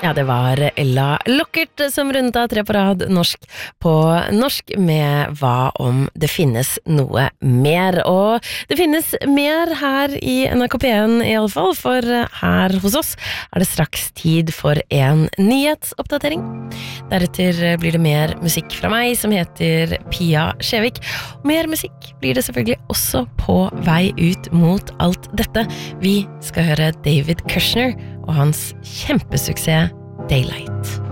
Ja, det var Ella Lockert som rundet av 3 på rad norsk på norsk med Hva om det finnes noe mer? Og det finnes mer her i NRK P1 i alle fall, for her hos oss det straks tid for en nyhetsoppdatering. Deretter blir det mer musikk fra meg som heter Pia Skjevik. Mer musikk blir det selvfølgelig også på vei ut mot alt dette. Vi skal høre David Kushner og hans kjempesuksess Daylight.